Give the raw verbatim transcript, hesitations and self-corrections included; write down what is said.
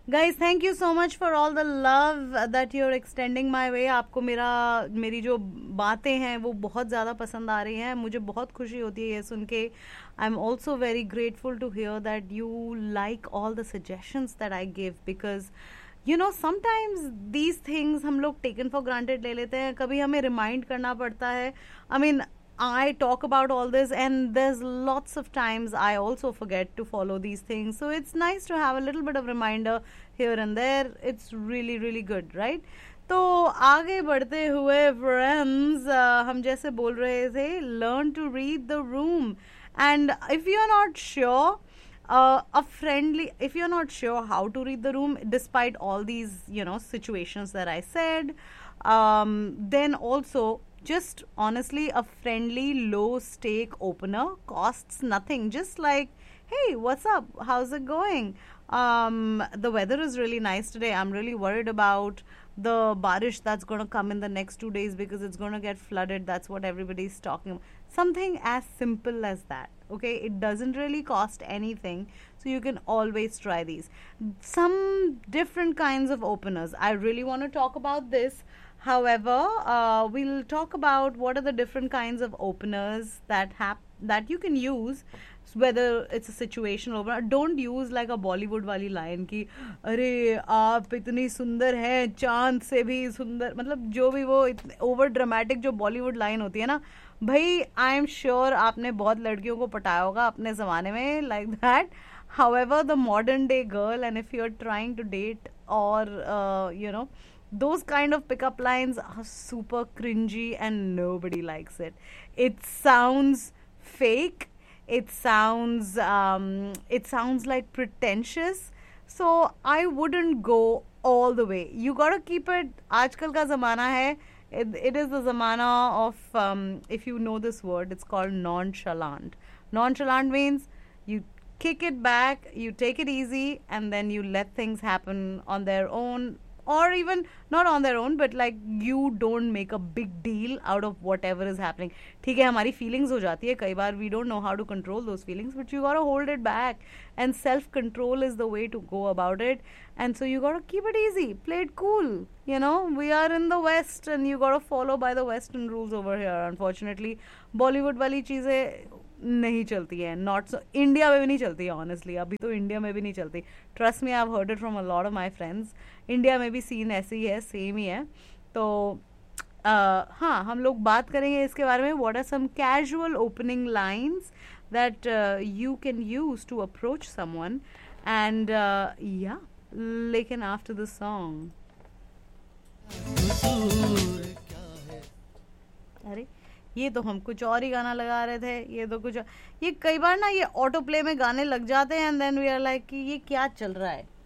Guys, thank you so much for all the love that you're extending my way. आपको मेरा मेरी जो बातें हैं वो बहुत ज़्यादा पसंद आ रही हैं. मुझे बहुत खुशी होती है ये सुन के. I'm also very grateful to hear that you like all the suggestions that I give, because you know sometimes these things हम लोग taken for granted ले लेते हैं. कभी हमें remind करना पड़ता है. I mean, I talk about all this, and there's lots of times I also forget to follow these things. So it's nice to have a little bit of reminder here and there. It's really, really good, right? तो आगे बढ़ते हुए friends, uh, हम जैसे बोल रहे थे, learn to read the room. And if you're not sure, uh, a friendly, if you're not sure how to read the room, despite all these, you know, situations that I said, um, then also just honestly a friendly low stake opener costs nothing. Just like, hey, what's up, how's it going, um the weather is really nice today, I'm really worried about the barish that's going to come in the next two days because it's going to get flooded. That's what everybody's talking about. Something as simple as that. Okay, it doesn't really cost anything, so you can always try these. Some different kinds of openers, I really want to talk about this. However, uh, we'll talk about what are the different kinds of openers that hap- that you can use, whether it's a situational opener. Don't use like a Bollywood वाली line कि अरे आप इतनी सुंदर हैं, चांद से भी सुंदर, मतलब जो भी वो ओवर ड्रामेटिक जो बॉलीवुड लाइन होती है ना भाई, आई एम श्योर आपने बहुत लड़कियों को पटाया होगा अपने ज़माने में like that. However, the modern day girl, and if you're trying to date or uh, you know, those kind of pickup lines are super cringy and nobody likes it. It sounds fake. It sounds um, it sounds like pretentious. So I wouldn't go all the way. You gotta keep it. आजकल का ज़माना है. It, it is the zamana of um, if you know this word, it's called nonchalant. Nonchalant means you kick it back, you take it easy, and then you let things happen on their own, or even not on their own, but like you don't make a big deal out of whatever is happening. ठीक है, हमारी feelings हो जाती है कई बार, we don't know how to control those feelings, but you gotta hold it back, and self control is the way to go about it. And so you gotta keep it easy, play it cool. You know, we are in the West, and you gotta follow by the Western rules over here. Unfortunately, Bollywood वाली चीजें नहीं चलती है. Not so India में भी नहीं चलती है ऑनेस्टली. अभी तो इंडिया में भी नहीं चलती. Trust me, I have heard it from a lot of my friends. India में भी सीन ऐसे ही है, सेम ही है. तो uh, हाँ, हम लोग बात करेंगे इसके बारे में. What are some casual opening lines that you can use to approach someone. And या, लेकिन आफ्टर द सॉन्ग, अरे ये तो हम कुछ और ही गाना लगा रहे थे. ये तो कुछ, ये कई बार ना ये ऑटो प्ले में गाने लग जाते हैं, and then we are like कि ये क्या चल रहा है.